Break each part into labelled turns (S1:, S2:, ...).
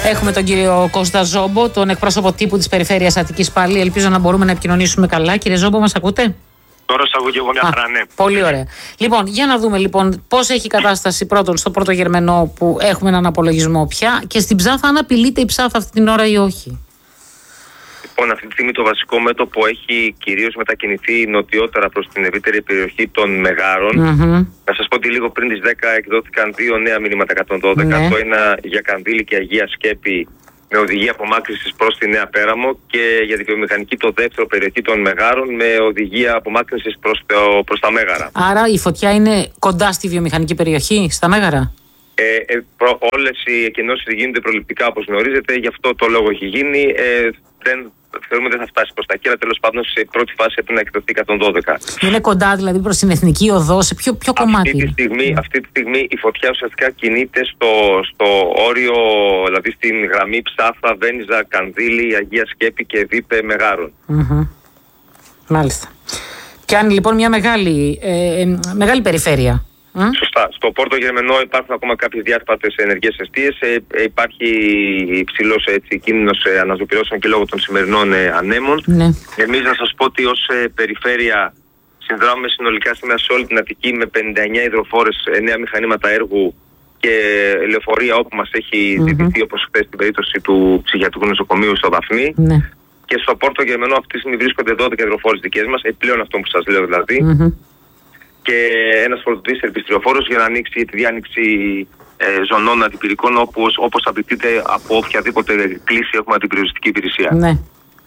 S1: Έχουμε τον κύριο Κώστα Ζόμπο, τον εκπρόσωπο τύπου της Περιφέρειας Αττικής πάλι. Ελπίζω να μπορούμε να επικοινωνήσουμε καλά. Κύριε Ζόμπο, μας ακούτε?
S2: Τώρα σας ακούω και εγώ μια χαρά, ναι.
S1: Πολύ ωραία. Λοιπόν, για να δούμε λοιπόν πώς έχει η κατάσταση πρώτον στο Πρωτογερμενό που έχουμε έναν απολογισμό πια και στην Ψάθα, αν απειλείται η Ψάθα αυτή την ώρα ή όχι.
S2: Λοιπόν, αυτή τη στιγμή το βασικό μέτωπο έχει κυρίως μετακινηθεί νοτιότερα προς την ευρύτερη περιοχή των Μεγάρων. Να σας πω ότι λίγο πριν τις 10 εκδόθηκαν δύο νέα μηνύματα 112. Το ένα για Κανδύλη και Αγία Σκέπη με οδηγία απομάκρυνσης προς τη Νέα Πέραμο και για τη βιομηχανική το δεύτερο περιοχή των Μεγάρων με οδηγία απομάκρυνσης προς τα Μέγαρα.
S1: Άρα η φωτιά είναι κοντά στη βιομηχανική περιοχή, στα Μέγαρα.
S2: Όλες οι εκκενώσεις γίνονται προληπτικά όπως γνωρίζετε, γι' αυτό το λόγο έχει γίνει. Θεωρούμε ότι δεν θα φτάσει προς τα εκεί, αλλά τέλος πάντων σε πρώτη φάση πρέπει να εκδοθεί 112.
S1: Είναι κοντά δηλαδή προς την Εθνική Οδό, σε ποιο κομμάτι?
S2: Αυτή τη στιγμή η φωτιά ουσιαστικά κινείται στο όριο, δηλαδή στην γραμμή Ψάθα, Βένιζα, Κανδύλη, Αγία Σκέπη και Δίπε Μεγάρων.
S1: Μάλιστα. Πιάνει λοιπόν μια μεγάλη περιφέρεια.
S2: Σωστά. Στο Πόρτο Γερμενό υπάρχουν ακόμα κάποιες διάσπαρτες ενεργές εστίες. Υπάρχει υψηλός κίνδυνος αναζωπυρώσεων και λόγω των σημερινών ανέμων. Ναι. Εμείς να σας πω ότι ως περιφέρεια συνδράμουμε συνολικά σήμερα σε όλη την Αττική με 59 υδροφόρες, 9 μηχανήματα έργου και λεωφορεία όπου μας έχει ζητηθεί, όπως χθες στην περίπτωση του ψυχιατρικού νοσοκομείου στο Δαφνί. Ναι. Και στο Πόρτο Γερμενό αυτή τη στιγμή βρίσκονται 12 υδροφόρες δικές μας, επιπλέον αυτό που σας λέω δηλαδή. Και ένας φορτωτής ελπιστριοφόρος για να ανοίξει για τη διάνοιξη ζωνών αντιπυρικών όπως απαιτείται από οποιαδήποτε κλίση έχουμε αντιπυριοστική υπηρεσία. Ναι.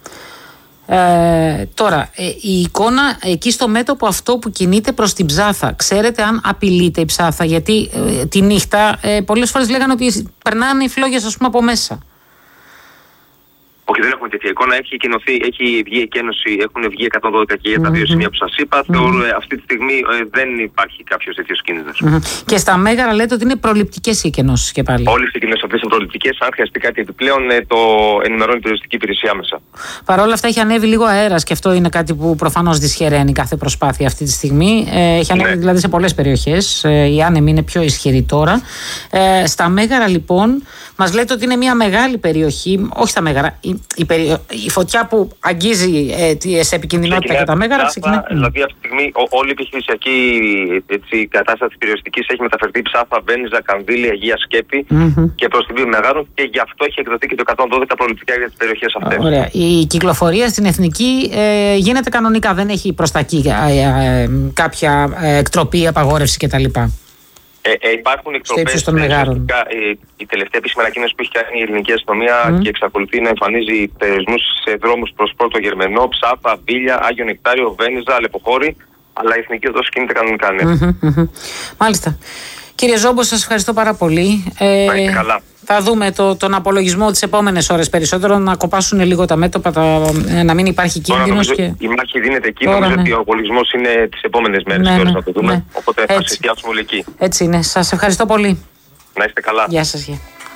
S1: Τώρα, η εικόνα εκεί στο μέτωπο αυτό που κινείται προς την Ψάθα, ξέρετε αν απειλείται η Ψάθα? Γιατί τη νύχτα πολλές φορές λέγανε ότι περνάνε οι φλόγες ας πούμε από μέσα.
S2: Όχι, δεν έχουμε τέτοια εικόνα. Έχει βγει εκένωση, έχουν βγει 112 και για τα δύο σημεία που σας είπα. Αυτή τη στιγμή δεν υπάρχει κάποιος τέτοιος κίνδυνος.
S1: Και στα Μέγαρα λέτε ότι είναι προληπτικές οι εκενώσεις και πάλι.
S2: Όλες οι εκενώσεις αυτές είναι προληπτικές. Αν χρειαστεί κάτι επιπλέον, το ενημερώνει η περιοριστική υπηρεσία μέσα.
S1: Παρ' όλα αυτά έχει ανέβει λίγο αέρας και αυτό είναι κάτι που προφανώς δυσχεραίνει κάθε προσπάθεια αυτή τη στιγμή. Έχει ανέβει δηλαδή σε πολλές περιοχές. Η άνεμη είναι πιο ισχυρή τώρα. Στα Μέγαρα λοιπόν, μας λέτε ότι είναι μια μεγάλη περιοχή, όχι στα Μέγαρα. Η φωτιά που αγγίζει σε επικινδυνότητα και τα Μέγαρα ξεκινάει.
S2: Δηλαδή αυτή τη στιγμή όλη η επιχειρησιακή κατάσταση της περιοριστικής έχει μεταφερθεί Ψάθα, Βένιζα, Κανδύλη, Αγία Σκέπη και προς την Βήπη Μεγάρων και γι' αυτό έχει εκδοθεί και το 112 προληπτικά για τις περιοχές αυτές. Ωραία.
S1: Η κυκλοφορία στην Εθνική γίνεται κανονικά, δεν έχει προς τα εκεί κάποια εκτροπή, απαγόρευση κτλ.
S2: Υπάρχουν εκτροπές. Η τελευταία επίσημη ανακοίνωση που έχει κάνει η ελληνική αστυνομία και εξακολουθεί να εμφανίζει περιορισμούς σε δρόμους προς Πόρτο Γερμενό, Ψάθα, Βίλια, Άγιο Νεκτάριο, Βένιζα, Αλεποχώρη, αλλά η εθνική οδός κινείται κανονικά.
S1: Μάλιστα. Κύριε Ζόμπο, σας ευχαριστώ πάρα πολύ.
S2: Καλά.
S1: Θα δούμε τον απολογισμό τις επόμενες ώρες περισσότερο, να κοπάσουν λίγο τα μέτωπα, να μην υπάρχει κίνδυνος.
S2: Η μάχη δίνεται εκεί, νομίζω ότι ο απολογισμός είναι τις επόμενες μέρες και ώρες να το δούμε, οπότε θα εστιάσουμε όλοι εκεί.
S1: Έτσι είναι. Σας ευχαριστώ πολύ.
S2: Να είστε καλά.
S1: Γεια σας.